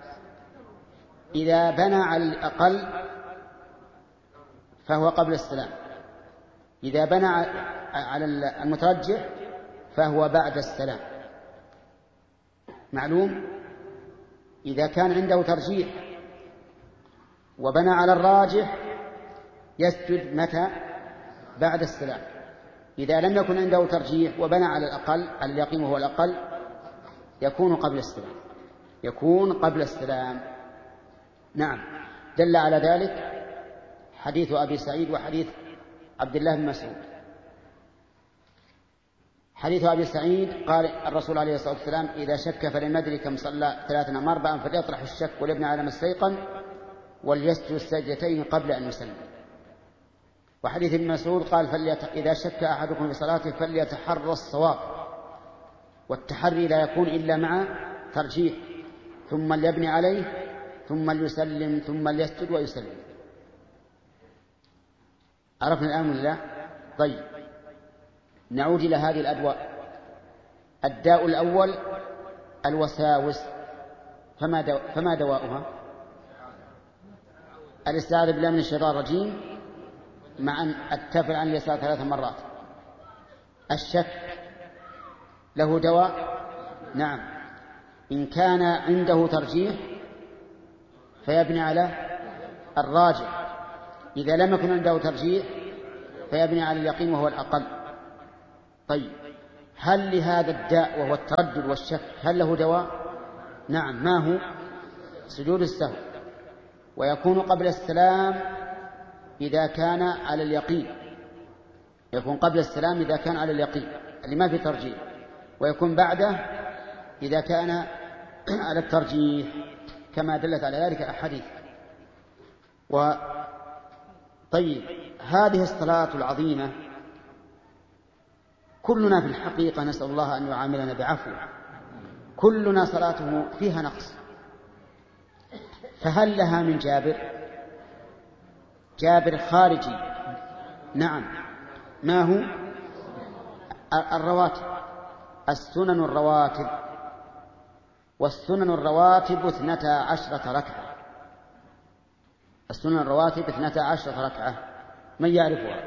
Speaker 1: إذا بنى على الأقل فهو قبل السلام، إذا بنى على المترجح فهو بعد السلام. معلوم؟ إذا كان عنده ترجيح وبنى على الراجح يسجد متى؟ بعد السلام. إذا لم يكن عنده ترجيح وبنى على الأقل، على اليقين وهو الأقل، يكون قبل السلام يكون قبل السلام. نعم، دل على ذلك حديث أبي سعيد وحديث عبد الله بن مسعود. حديث أبي سعيد قال الرسول عليه الصلاة والسلام: إذا شك فلم يدري كم صلى ثلاثا أم أربعا فليطرح الشك وليبني على ما استيقن وليسجد السجدتين قبل أن يسلم. وحديث ابن مسعود قال: فليت... إذا شك أحدكم في صلاته فليتحرى الصواب، والتحري لا يكون إلا مع ترجيح، ثم ليبني عليه ثم ليسلم ثم ليسجد ويسلم. عرفنا الآن ولا لا؟ طيب، نعود إلى هذه الأدواء. الداء الأول الوساوس، فما, دو... فما دواؤها؟ الاستعاذة بالله من الشيطان الرجيم مع أن التفل عن اليسار ثلاث مرات. الشك له دواء؟ نعم، إن كان عنده ترجيح فيبني على الراجح، إذا لم يكن عنده ترجيح فيبني على اليقين وهو الأقل. طيب، هل لهذا الداء وهو التردد والشك هل له دواء؟ نعم. ما هو؟ سجود السهو. ويكون قبل السلام إذا كان على اليقين، يكون قبل السلام إذا كان على اليقين اللي ما في ترجيح، ويكون بعده إذا كان على الترجيح كما دلت على ذلك الأحاديث. و طيب هذه الصلاة العظيمة كلنا في الحقيقة نسأل الله أن يعاملنا بعفو، كلنا صلاته فيها نقص، فهل لها من جابر؟ جابر خارجي. نعم. ما هو؟ الرواتب، السنن الرواتب. والسنن الرواتب اثنتا عشرة ركعة. السنن الرواتب اثنتا عشرة ركعة. من يعرفها؟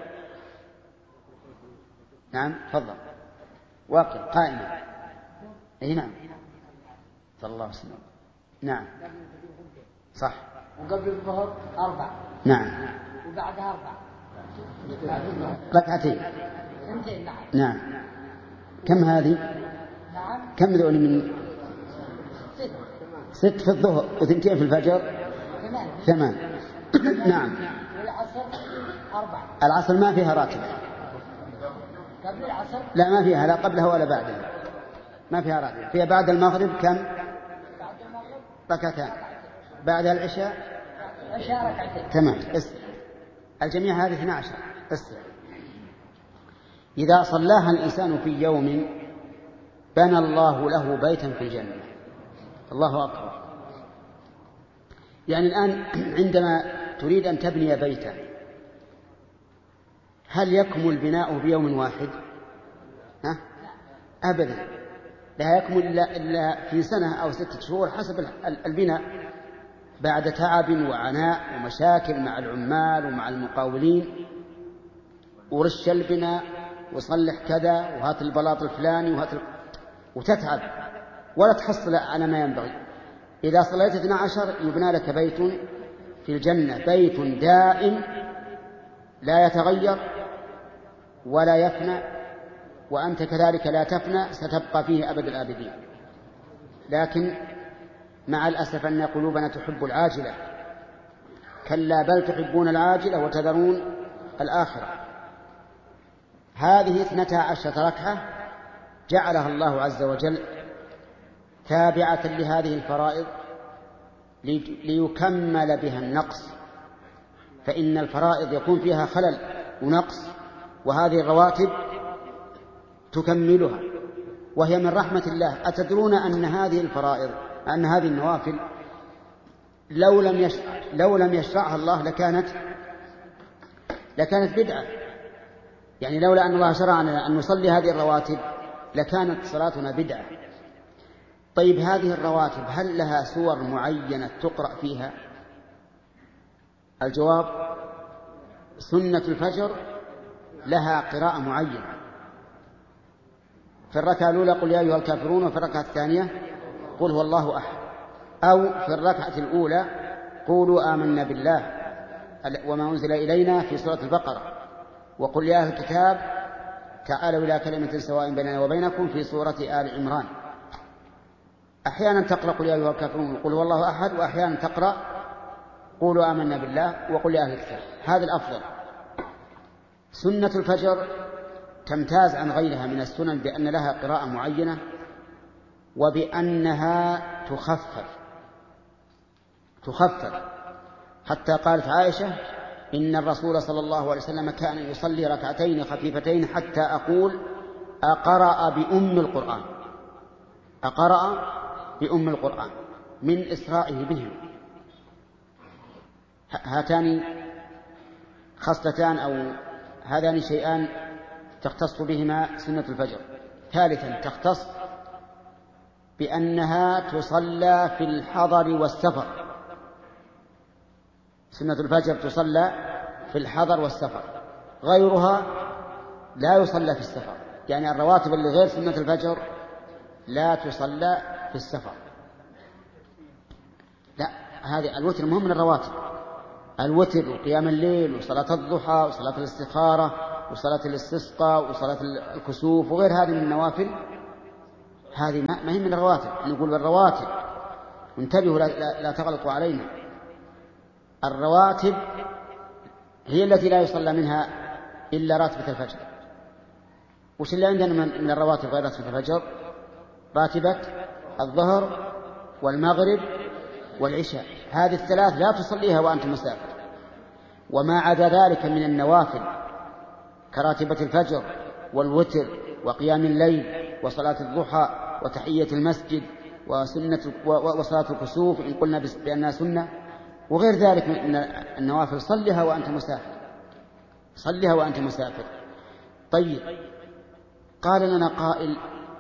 Speaker 1: نعم تفضل. واقف قائمة. اي نعم. صلى الله عليه وسلم. نعم صح.
Speaker 2: وقبل الظهر أربع.
Speaker 1: نعم.
Speaker 2: وبعدها أربع.
Speaker 1: ركعتين.
Speaker 2: اثنتين. نعم.
Speaker 1: نعم. كم هذه؟
Speaker 2: نعم.
Speaker 1: كم ذول من؟
Speaker 2: ست.
Speaker 1: ست في الظهر وثنتين في الفجر.
Speaker 2: ثمان.
Speaker 1: ثمان. نعم.
Speaker 2: والعصر أربع.
Speaker 1: العصر ما فيها راتب.
Speaker 2: قبل العصر؟
Speaker 1: لا ما فيها، لا قبلها ولا بعدها، ما فيها راتب. فيها بعد المغرب كم؟
Speaker 2: بعد المغرب
Speaker 1: ركعتان. بعد العشاء
Speaker 2: عشاء ركعتين.
Speaker 1: تمام. اسمع الجميع هذه اثنا عشر. اسمع إذا صلاها الإنسان في يوم بنى الله له بيتا في الجنة. الله أكبر. يعني الآن عندما تريد أن تبني بيتا هل يكمل بناؤه بيوم واحد؟ ها؟ أبدا، لا يكمل إلا في سنة أو ستة شهور حسب البناء، بعد تعب وعناء ومشاكل مع العمال ومع المقاولين، ورش البناء وصلح كذا وهات البلاط الفلاني وهات ال... وتتعب ولا تحصل على ما ينبغي. إذا صليت اثنا عشر يبنى لك بيت في الجنة، بيت دائم لا يتغير ولا يفنى، وأنت كذلك لا تفنى، ستبقى فيه أبد الآبدين. لكن مع الأسف أن قلوبنا تحب العاجلة، كلا بل تحبون العاجلة وتذرون الآخرة. هذه اثنتا عشرة ركعة جعلها الله عز وجل تابعة لهذه الفرائض ليكمل بها النقص، فإن الفرائض يكون فيها خلل ونقص، وهذه الرواتب تكملها، وهي من رحمة الله. أتدرون أن هذه الفرائض، أن هذه النوافل لو لم يشرع لو لم يشرعها الله لكانت لكانت بدعة. يعني لولا أن الله شرعنا أن نصلي هذه الرواتب لكانت صلاتنا بدعة. طيب هذه الرواتب هل لها سور معينة تقرأ فيها؟ الجواب سنة الفجر لها قراءة معينة. في الركعة الأولى قل يا أيها الكافرون، وفي الركعة الثانية قل هو الله أحد، أو في الركعة الأولى قولوا آمنا بالله وما أنزل إلينا في سورة البقرة، وقل يا أهل الكتاب تعالوا إلى كلمة سواء بيننا وبينكم في سورة آل عمران. أحيانا تقرأ قل يا أيها الكافرون وقل هو الله أحد، وأحيانا تقرأ قولوا آمنا بالله وقل يا أهل الكتاب. هذا الأفضل. سنة الفجر تمتاز عن غيرها من السنن بأن لها قراءة معينة، وبأنها تخفف تخفف حتى قالت عائشة إن الرسول صلى الله عليه وسلم كان يصلي ركعتين خفيفتين حتى أقول أقرأ بأم القرآن أقرأ بأم القرآن من إسرائه بهم. هاتان خصلتان أو هذان شيئان تختص بهما سنة الفجر. ثالثا تختص بأنها تصلى في الحضر والسفر. سنة الفجر تصلى في الحضر والسفر، غيرها لا يصلى في السفر. يعني الرواتب اللي غير سنة الفجر لا تصلى في السفر. لا، هذه الوتر مهم من الرواتب. الوتر وقيام الليل وصلاة الضحى وصلاة الاستخارة وصلاة الاستسقاء وصلاة الكسوف وغير هذه من النوافل، هذه ما هي من الرواتب. نقول بالرواتب، انتبهوا لا, لا, لا تغلطوا علينا. الرواتب هي التي لا يصلى منها إلا راتبة الفجر. وش اللي عندنا من الرواتب غير راتبة الفجر؟ راتبة الظهر والمغرب والعشاء، هذه الثلاث لا تصليها وأنت مسافر. وما عدا ذلك من النوافل كراتبة الفجر والوتر وقيام الليل وصلاة الضحى وتحية المسجد وسنة وصلاة الكسوف إن قلنا بأنها سنة، وغير ذلك من النوافل صلها وأنت مسافر، صلها وأنت مسافر. طيب، قال لنا قائل: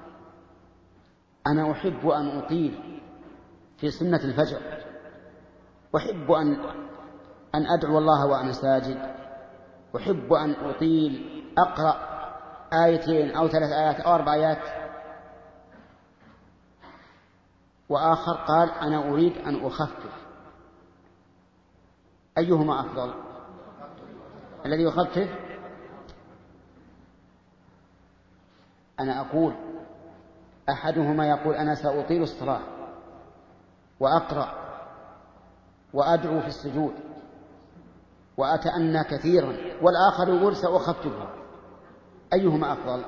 Speaker 1: أنا أحب أن أطيل في سنة الفجر، أحب أن أن أدعو الله وأنا ساجد، أحب أن أطيل أقرأ آيتين أو ثلاث آيات أو أربع آيات. وآخر قال: أنا أريد أن أخفف. أيهما أفضل؟ الذي يخفف. أنا أقول أحدهما يقول: أنا سأطيل الصلاة وأقرأ وأدعو في السجود وأتأنى كثيرا، والآخر يقول: سأخففها. أيهما أفضل؟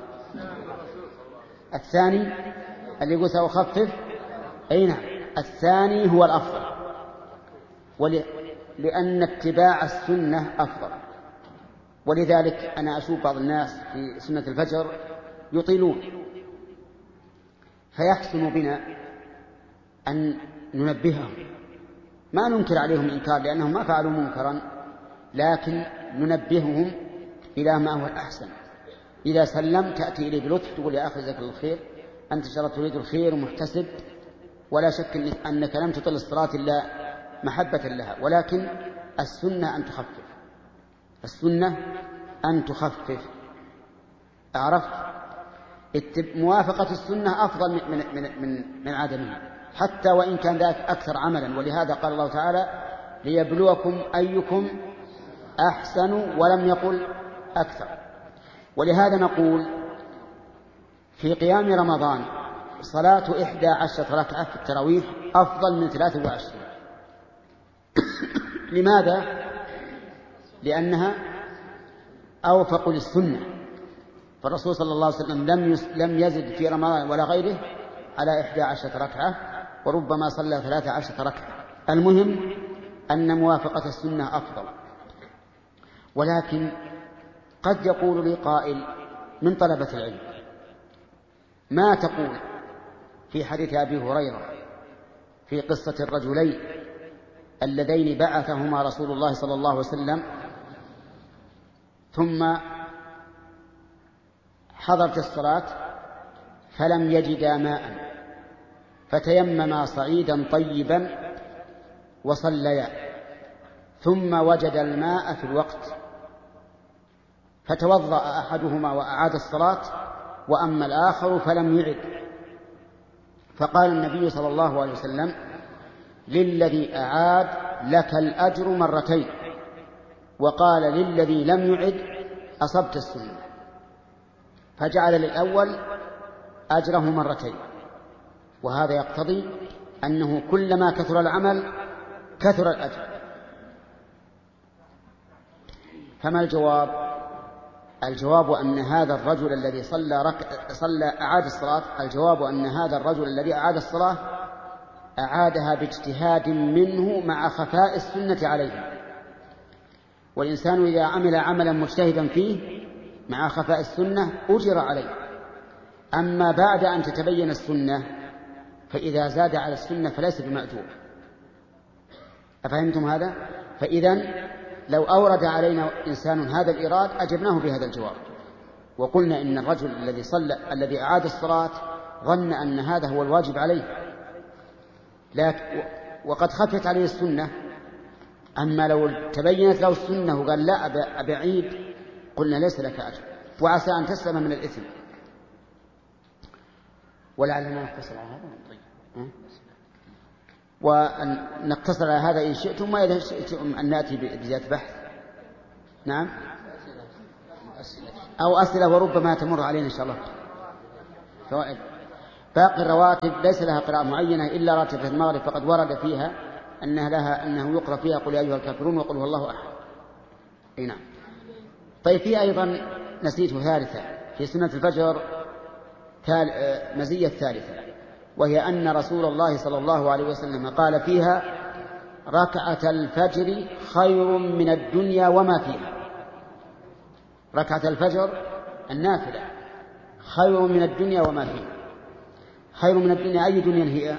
Speaker 1: الثاني اللي يقول سأخفف. أي نعم، الثاني هو الأفضل، لأن اتباع السنة أفضل. ولذلك أنا أشوف بعض الناس في سنة الفجر يطيلون، فيحسن بنا أن ننبههم، ما ننكر عليهم إنكار لأنهم ما فعلوا منكرا، لكن ننبههم إلى ما هو الأحسن. إذا سلم تأتي إليه بلطف تقول: يا أخي جزاك الله الخير، أنت شرط تريد الخير ومحتسب، ولا شك أنك لم تطل الصلاة إلا محبة لها، ولكن السنة أن تخفف، السنة أن تخفف. أعرف؟ موافقة السنة أفضل من, من, من, من عدمها، حتى وإن كان ذلك أكثر عملا. ولهذا قال الله تعالى: ليبلوكم أيكم أحسن، ولم يقل أكثر. ولهذا نقول في قيام رمضان صلاة إحدى عشرة ركعة في التراويح أفضل من ثلاثة وعشرين. لماذا؟ لأنها أوفق للسنة، فالرسول صلى الله عليه وسلم لم لم يزد في رمضان ولا غيره على إحدى عشرة ركعة، وربما صلى ثلاثة عشرة ركعة. المهم أن موافقة السنة أفضل. ولكن قد يقول لي قائل من طلبة العلم: ما تقول في حديث أبي هريرة في قصة الرجلين اللذين بعثهما رسول الله صلى الله عليه وسلم ثم حضرت الصلاة فلم يجدا ماء فتيمما صعيدا طيبا وصليا، ثم وجد الماء في الوقت فتوضأ أحدهما وأعاد الصلاة، وأما الآخر فلم يعد. فقال النبي صلى الله عليه وسلم: للذي أعاد لك الأجر مرتين، وقال للذي لم يعد أصبت السنة، فجعل للأول أجره مرتين. وهذا يقتضي أنه كلما كثر العمل كثر الأجر. فما الجواب؟ الجواب أن هذا الرجل الذي صلى رك... صلى أعاد الصلاة الجواب أن هذا الرجل الذي أعاد الصلاة أعادها باجتهاد منه مع خفاء السنة عليه. والإنسان إذا عمل عملا مجتهدا فيه مع خفاء السنة أجر عليه. أما بعد أن تتبين السنة فإذا زاد على السنة فليس بمأجور. أفهمتم هذا؟ فإذن لو أورد علينا إنسان هذا الإيراد أجبناه بهذا الجواب، وقلنا إن الرجل الذي صلى الذي أعاد الصلاة ظن أن هذا هو الواجب عليه، لكن وقد خفت عليه السنة. أما لو تبينت له السنة وقال لا أبعيد قلنا ليس لك أجر، وعسى أن تسلم من الإثم. ولعلنا نقتصر على هذا. طيب، ونقتصر على هذا إن شئتم، وإذا شئتم أن نأتي بزيادة بحث. نعم. أو أسئلة وربما تمر علينا إن شاء الله فوائد. باقي الرواتب ليس لها قراءة معينة إلا راتبة المغرب، فقد ورد فيها أنها لها أنه يقرأ فيها قل يا أيها الكافرون وقل هو الله أحد. أي نعم. طيب في أيضا نسيته ثالثة في سنة الفجر مزية ثالثة، وهي أن رسول الله صلى الله عليه وسلم قال فيها ركعة الفجر خير من الدنيا وما فيها. ركعة الفجر النافلة خير من الدنيا وما فيها. خير من الدنيا أي دنيا هي؟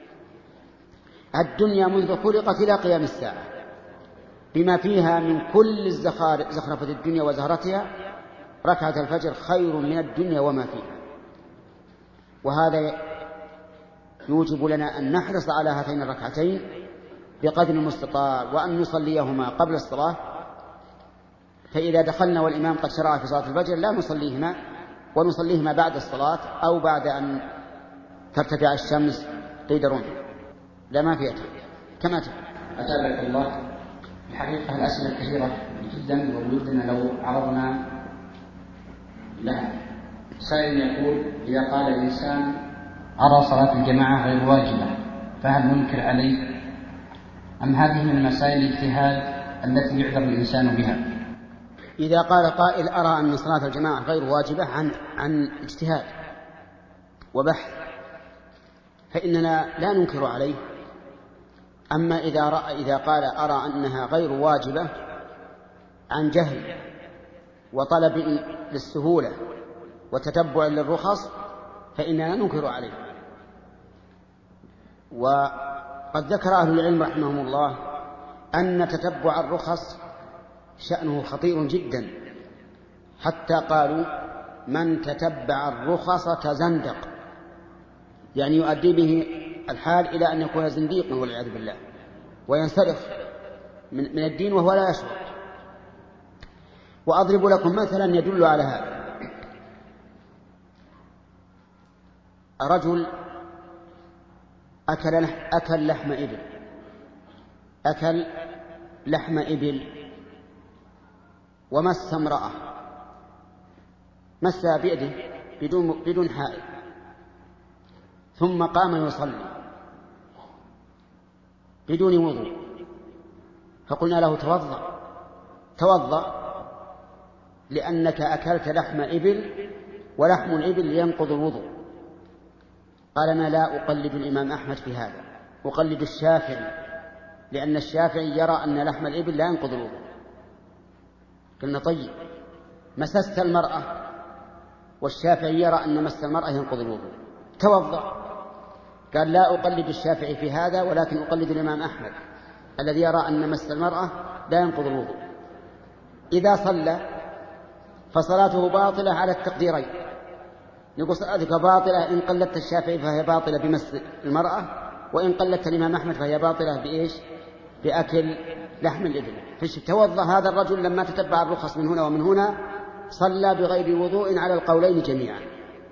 Speaker 1: الدنيا منذ خلقت إلى قيام الساعة بما فيها من كل الزخارف زخرفة الدنيا وزهرتها، ركعة الفجر خير من الدنيا وما فيها. وهذا يوجب لنا أن نحرص على هاتين الركعتين بقدر المستطاع، وأن نصليهما قبل الصلاة. فإذا دخلنا والإمام قد شرع في صلاة الفجر لا نصليهما، ونصليهما بعد الصلاة أو بعد أن ترتفع الشمس قيد رمح. لا ما فيها كما تفعل.
Speaker 3: أتابعك الله. الحقيقة الأسئلة كثيرة جدا وودنا لو عرضنا لها. سائل يقول إذا قال الإنسان أرى صلاة الجماعة غير واجبة فهل ننكر عليه، أم هذه من مسائل الاجتهاد التي يعذر الإنسان بها؟
Speaker 1: إذا قال قائل أرى أن صلاة الجماعة غير واجبة عن عن اجتهاد وبحث فإننا لا ننكر عليه. أما إذا رأى إذا قال أرى أنها غير واجبة عن جهل وطلب للسهولة وتتبع للرخص فإننا ننكر عليه. وقد ذكر أهل العلم رحمهم الله أن تتبع الرخص شأنه خطير جدا، حتى قالوا من تتبع الرخص تزندق، يعني يؤدي به الحال إلى أن يكون زنديقا والعياذ بالله وينسلخ من, من الدين وهو لا يشعر. وأضرب لكم مثلا يدل على هذا. رجل أكل, أكل لحم إبل أكل لحم إبل ومس امرأة، مسها بيده بدون, بدون حائل، ثم قام يصلي بدون وضوء، فقلنا له توضأ توضأ لأنك أكلت لحم إبل ولحم الإبل ينقض الوضوء. قال أنا لا أقلد الإمام أحمد في هذا، أقلد الشافعي، لأن الشافعي يرى أن لحم الإبل لا ينقض الوضوء. قلنا طيب مسست المرأة والشافعي يرى أن مس المرأة ينقض الوضوء، توضأ. قال لا أقلد الشافعي في هذا ولكن أقلد الإمام أحمد الذي يرى أن مس المرأة لا ينقض الوضوء. إذا صلى فصلاته باطلة على التقديرين. نقول صلاتك باطلة إن قلدت الشافعي فهي باطلة بمس المرأة، وإن قلدت الإمام أحمد فهي باطلة بإيش؟ بأكل لحم الإبل. توضأ هذا الرجل لما تتبع الرخص من هنا ومن هنا، صلى بغير وضوء على القولين جميعا،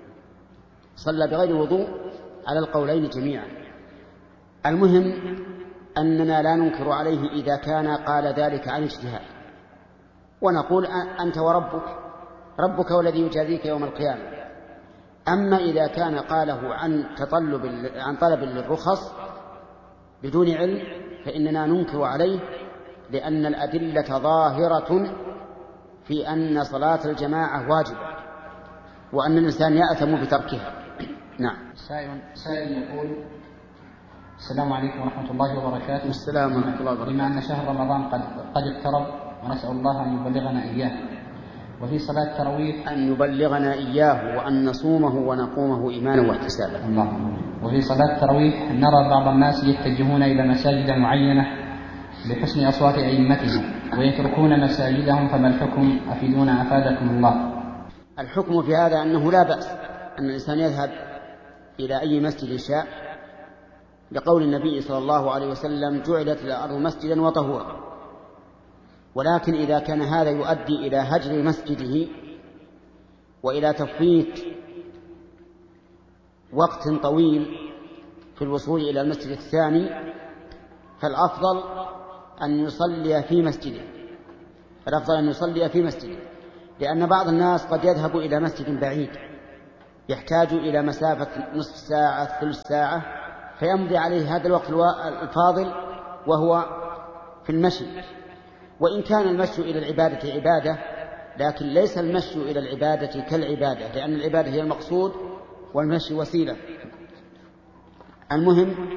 Speaker 1: صلى بغير وضوء على القولين جميعا. المهم أننا لا ننكر عليه إذا كان قال ذلك عن اجتهاد، ونقول أنت وربك، ربك والذي يجازيك يوم القيامة. أما إذا كان قاله عن تطلب عن طلب للرخص بدون علم فإننا ننكر عليه، لأن الأدلة ظاهرة في أن صلاة الجماعة واجبة وأن الإنسان يأثم بتركها. نعم.
Speaker 3: سائل سائل يقول السلام عليكم ورحمة الله وبركاته.
Speaker 1: السلام ورحمة الله وبركاته.
Speaker 3: بما أن شهر رمضان قد قد اقترب ونسأل الله أن يبلغنا إياه، وفي صلاة التراويح
Speaker 1: أن يبلغنا إياه وأن نصومه ونقومه إيمانا واحتسابا.
Speaker 3: الله. وفي صلاة التراويح نرى بعض الناس يتجهون إلى مساجد معينة لحسن أصوات أئمتهم ويتركون مساجدهم، فما الحكم؟ أفيدونا أفادكم الله.
Speaker 1: الحكم في هذا أنه لا بأس أن الإنسان يذهب إلى أي مسجد شاء، لقول النبي صلى الله عليه وسلم جعلت الأرض مسجدا وطهورا. ولكن إذا كان هذا يؤدي إلى هجر مسجده وإلى تفويت وقت طويل في الوصول إلى المسجد الثاني، فالأفضل أن يصلي في مسجده الأفضل أن يصلي في مسجده لأن بعض الناس قد يذهب إلى مسجد بعيد يحتاج إلى مسافة نصف ساعة ثلث ساعة، فيمضي عليه هذا الوقت الفاضل وهو في المشي. وإن كان المشي إلى العبادة عبادة، لكن ليس المشي إلى العبادة كالعبادة، لأن العبادة هي المقصود والمشي وسيلة. المهم